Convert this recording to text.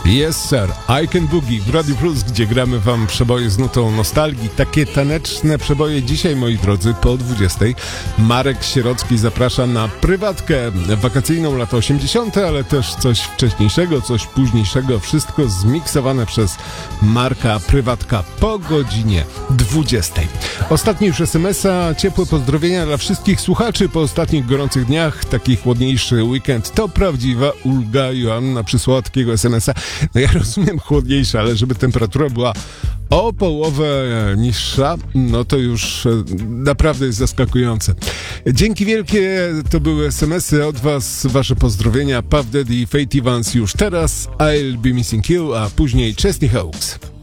Yes sir, I Can Boogie w Radio Plus, gdzie gramy wam przeboje z nutą nostalgii. Takie taneczne przeboje dzisiaj, moi drodzy, po 20. Marek Sierocki zaprasza na prywatkę wakacyjną lata 80., ale też coś wcześniejszego, coś późniejszego. Wszystko zmiksowane przez Marka. Prywatka po godzinie 20. Ostatni już SMS-a, ciepłe pozdrowienia dla wszystkich słuchaczy po ostatnich gorących dniach. Taki chłodniejszy weekend to prawdziwa ulga. Joanna przysłała takiego SMS-a. No ja rozumiem chłodniejsza, ale żeby temperatura była o połowę niższa, no to już naprawdę jest zaskakujące. Dzięki wielkie, to były SMS-y od was, wasze pozdrowienia. Puff Daddy i Faith Evans już teraz, I'll Be Missing You, a później Chesney Hawkes.